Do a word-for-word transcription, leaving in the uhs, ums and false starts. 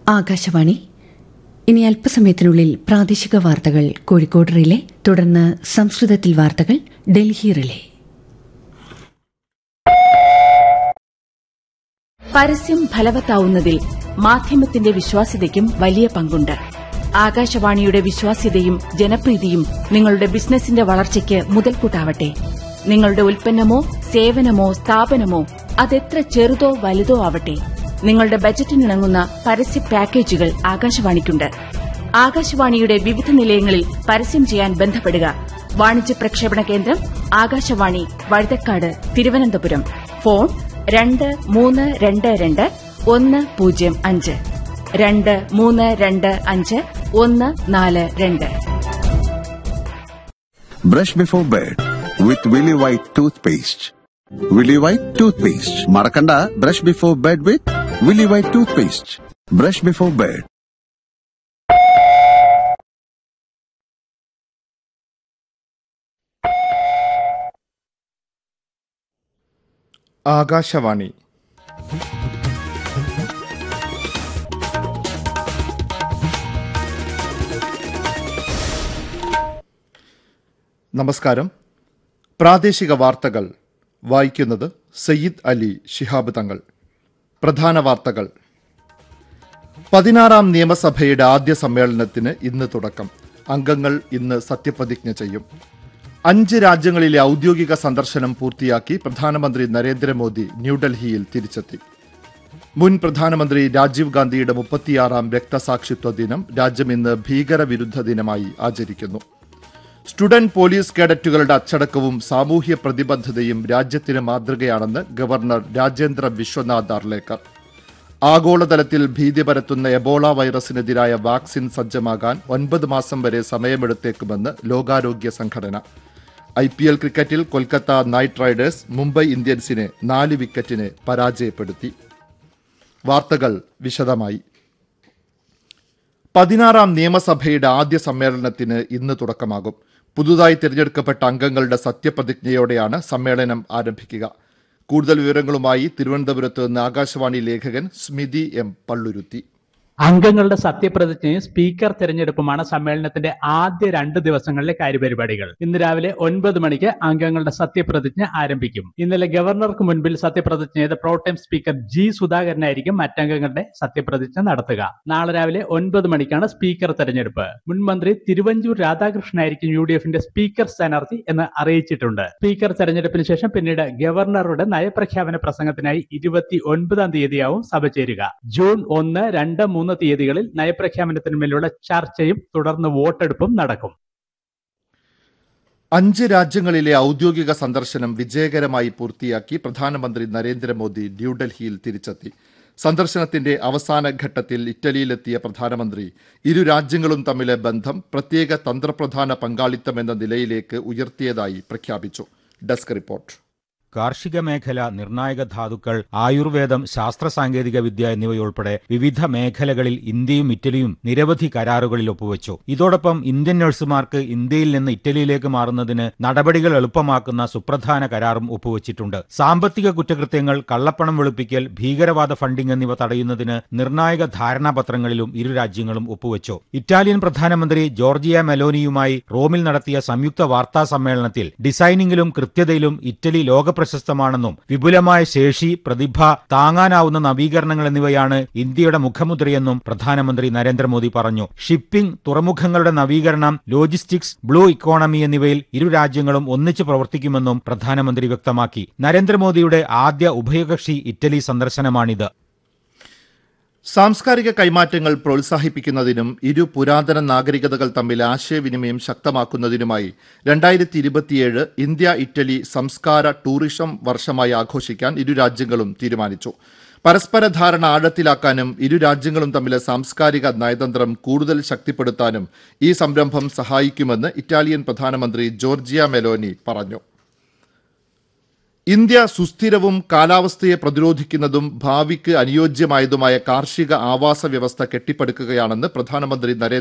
ആകാശവാണി. ഇനി അല്പസമയത്തിനുള്ളിൽ പ്രാദേശിക വാർത്തകൾ കോഴിക്കോട് റിലേ, തുടർന്ന് സംസ്കൃതത്തിൽ വാർത്തകൾ ഡൽഹി റിലേ. പരസ്യം ഫലവത്താവുന്നതിൽ മാധ്യമത്തിന്റെ വിശ്വാസ്യതയ്ക്കും വലിയ പങ്കുണ്ട്. ആകാശവാണിയുടെ വിശ്വാസ്യതയും ജനപ്രീതിയും നിങ്ങളുടെ ബിസിനസിന്റെ വളർച്ചയ്ക്ക് മുതൽക്കൂട്ടാവട്ടെ. നിങ്ങളുടെ ഉൽപ്പന്നമോ സേവനമോ സ്ഥാപനമോ അതെത്ര ചെറുതോ വലുതോ ആവട്ടെ, നിങ്ങളുടെ ബജറ്റിനിണങ്ങുന്ന പരസ്യ പാക്കേജുകൾ ആകാശവാണിക്കുണ്ട്. ആകാശവാണിയുടെ വിവിധ നിലയങ്ങളിൽ പരസ്യം ചെയ്യാൻ ബന്ധപ്പെടുക. വാണിജ്യ പ്രക്ഷേപണ കേന്ദ്രം ആകാശവാണി, വഴുതക്കാട്, തിരുവനന്തപുരം. ഫോൺ രണ്ട് മൂന്ന് രണ്ട് രണ്ട് ഒന്ന് പൂജ്യം അഞ്ച് രണ്ട് മൂന്ന് രണ്ട് അഞ്ച് ഒന്ന് നാല് രണ്ട്. Brush before bed with Willy White toothpaste. Willy White toothpaste. Marakanda, brush before bed with Willy White toothpaste. Brush before bed. Akashvani. നമസ്കാരം. പ്രാദേശിക വാർത്തകൾ വായിക്കുന്നത് സയ്യിദ് അലി ശിഹാബ് തങ്ങൾ. പ്രധാന വാർത്തകൾ. പതിനാറാം നിയമസഭയുടെ ആദ്യ സമ്മേളനത്തിന് ഇന്ന് തുടക്കം. അംഗങ്ങൾ ഇന്ന് സത്യപ്രതിജ്ഞ ചെയ്യും. അഞ്ച് രാജ്യങ്ങളിലെ ഔദ്യോഗിക സന്ദർശനം പൂർത്തിയാക്കി പ്രധാനമന്ത്രി നരേന്ദ്രമോദി ന്യൂഡൽഹിയിൽ തിരിച്ചെത്തി. മുൻ പ്രധാനമന്ത്രി രാജീവ് ഗാന്ധിയുടെ മുപ്പത്തിയാറാം രക്തസാക്ഷിത്വ ദിനം രാജ്യം ഇന്ന് ഭീകരവിരുദ്ധ ദിനമായി ആചരിക്കുന്നു. സ്റ്റുഡന്റ് പോലീസ് കേഡറ്റുകളുടെ അച്ചടക്കവും സാമൂഹ്യ പ്രതിബദ്ധതയും രാജ്യത്തിന് മാതൃകയാണെന്ന് ഗവർണർ രാജേന്ദ്ര വിശ്വനാഥ് അർലേക്കർ. ആഗോളതലത്തിൽ ഭീതി പരത്തുന്ന എബോള വൈറസിനെതിരായ വാക്സിൻ സജ്ജമാകാൻ ഒൻപത് മാസം വരെ സമയമെടുത്തേക്കുമെന്ന് ലോകാരോഗ്യ സംഘടന. ഐ പി എൽ ക്രിക്കറ്റിൽ കൊൽക്കത്ത നൈറ്റ് റൈഡേഴ്സ് മുംബൈ ഇന്ത്യൻസിനെ നാല് വിക്കറ്റിന് പരാജയപ്പെടുത്തി. വാർത്തകൾ വിശദമായി. പതിനാറാം നിയമസഭയുടെ ആദ്യ സമ്മേളനത്തിന് ഇന്ന് തുടക്കമാകും. പുതുതായി തിരഞ്ഞെടുക്കപ്പെട്ട അംഗങ്ങളുടെ സത്യപ്രതിജ്ഞയോടെയാണ് സമ്മേളനം ആരംഭിക്കുക. കൂടുതൽ വിവരങ്ങളുമായി തിരുവനന്തപുരത്ത് നിന്ന് ആകാശവാണി ലേഖകൻ സ്മിതി എം പള്ളുരുത്തി. അംഗങ്ങളുടെ സത്യപ്രതിജ്ഞയും സ്പീക്കർ തെരഞ്ഞെടുപ്പുമാണ് സമ്മേളനത്തിന്റെ ആദ്യ രണ്ട് ദിവസങ്ങളിലെ കാര്യപരിപാടികൾ. ഇന്ന് രാവിലെ ഒൻപത് മണിക്ക് അംഗങ്ങളുടെ സത്യപ്രതിജ്ഞ ആരംഭിക്കും. ഇന്നലെ ഗവർണർക്ക് മുൻപിൽ സത്യപ്രതിജ്ഞ ചെയ്ത പ്രോട്ടം സ്പീക്കർ ജി സുധാകരനായിരിക്കും മറ്റംഗങ്ങളുടെ സത്യപ്രതിജ്ഞ നടത്തുക. നാളെ രാവിലെ ഒൻപത് മണിക്കാണ് സ്പീക്കർ തെരഞ്ഞെടുപ്പ്. മുൻമന്ത്രി തിരുവഞ്ചൂർ രാധാകൃഷ്ണനായിരിക്കും യു ഡി എഫിന്റെ സ്പീക്കർ സ്ഥാനാർത്ഥി എന്ന് അറിയിച്ചിട്ടുണ്ട്. സ്പീക്കർ തെരഞ്ഞെടുപ്പിന് ശേഷം പിന്നീട് ഗവർണറുടെ നയപ്രഖ്യാപന പ്രസംഗത്തിനായി ഇരുപത്തി ഒൻപതാം തീയതിയാവും സഭ ചേരുക. ജൂൺ ഒന്ന് രണ്ട് മൂന്ന് തീയതികളിൽ നയപ്രഖ്യാപനത്തിന്മേലുള്ള ചർച്ചയും തുടർന്ന് വോട്ടെടുപ്പും നടക്കും. അഞ്ച് രാജ്യങ്ങളിലെ ഔദ്യോഗിക സന്ദർശനം വിജയകരമായി പൂർത്തിയാക്കി പ്രധാനമന്ത്രി നരേന്ദ്രമോദി ന്യൂഡൽഹിയിൽ തിരിച്ചെത്തി. സന്ദർശനത്തിന്റെ അവസാന ഘട്ടത്തിൽ ഇറ്റലിയിലെത്തിയ പ്രധാനമന്ത്രി ഇരു രാജ്യങ്ങളും തമ്മിലെ ബന്ധം പ്രത്യേക തന്ത്രപ്രധാന പങ്കാളിത്തം എന്ന നിലയിലേക്ക് ഉയർത്തിയതായി പ്രഖ്യാപിച്ചു. Desk report. കാർഷിക മേഖല, നിർണായക ധാതുക്കൾ, ആയുർവേദം, ശാസ്ത്ര സാങ്കേതിക വിദ്യ എന്നിവയുൾപ്പെടെ വിവിധ മേഖലകളിൽ ഇന്ത്യയും ഇറ്റലിയും നിരവധി കരാറുകളിൽ ഒപ്പുവച്ചു. ഇതോടൊപ്പം ഇന്ത്യൻ നഴ്സുമാർക്ക് ഇന്ത്യയിൽ നിന്ന് ഇറ്റലിയിലേക്ക് മാറുന്നതിന് നടപടികൾ എളുപ്പമാക്കുന്ന സുപ്രധാന കരാറും ഒപ്പുവച്ചിട്ടുണ്ട്. സാമ്പത്തിക കുറ്റകൃത്യങ്ങൾ, കള്ളപ്പണം വെളുപ്പിക്കൽ, ഭീകരവാദ ഫണ്ടിംഗ് എന്നിവ തടയുന്നതിന് നിർണായക ധാരണാപത്രങ്ങളിലും ഇരു രാജ്യങ്ങളും ഒപ്പുവച്ചു. ഇറ്റാലിയൻ പ്രധാനമന്ത്രി ജോർജിയ മെലോനിയുമായി റോമിൽ നടത്തിയ സംയുക്ത വാർത്താ സമ്മേളനത്തിൽ ഡിസൈനിങ്ങിലും കൃത്യതയിലും ഇറ്റലി ലോക പ്രശസ്തമാണെന്നും വിപുലമായ ശേഷി, പ്രതിഭ, താങ്ങാനാവുന്ന നവീകരണങ്ങൾ എന്നിവയാണ് ഇന്ത്യയുടെ മുഖമുദ്രയെന്നും പ്രധാനമന്ത്രി നരേന്ദ്രമോദി പറഞ്ഞു. ഷിപ്പിംഗ്, തുറമുഖങ്ങളുടെ നവീകരണം, ലോജിസ്റ്റിക്സ്, ബ്ലൂ ഇക്കോണമി എന്നിവയിൽ ഇരു രാജ്യങ്ങളും ഒന്നിച്ചു പ്രവർത്തിക്കുമെന്നും പ്രധാനമന്ത്രി വ്യക്തമാക്കി. നരേന്ദ്രമോദിയുടെ ആദ്യ ഉഭയകക്ഷി ഇറ്റലി സന്ദർശനമാണിത്. സാംസ്കാരിക കൈമാറ്റങ്ങൾ പ്രോത്സാഹിപ്പിക്കുന്നതിനും ഇരു പുരാതന നാഗരികതകൾ തമ്മിൽ ആശയവിനിമയം ശക്തമാക്കുന്നതിനുമായി രണ്ടായിരത്തി ഇരുപത്തിയേഴ് ഇന്ത്യ ഇറ്റലി സംസ്കാര ടൂറിസം വർഷമായി ആഘോഷിക്കാൻ ഇരു രാജ്യങ്ങളും തീരുമാനിച്ചു. പരസ്പര ധാരണ ആഴത്തിലാക്കാനും ഇരു രാജ്യങ്ങളും തമ്മിലെ സാംസ്കാരിക നയതന്ത്രം കൂടുതൽ ശക്തിപ്പെടുത്താനും ഈ സംരംഭം സഹായിക്കുമെന്ന് ഇറ്റാലിയൻ പ്രധാനമന്ത്രി ജോർജിയ മെലോനി പറഞ്ഞു. ഇന്ത്യ സുസ്ഥിരവും കാലാവസ്ഥയെ പ്രതിരോധിക്കുന്നതും ഭാവിക്ക് അനുയോജ്യമായതുമായ കാർഷിക ആവാസ വ്യവസ്ഥ കെട്ടിപ്പടുക്കുകയാണെന്ന് പ്രധാനമന്ത്രി നരേന്ദ്ര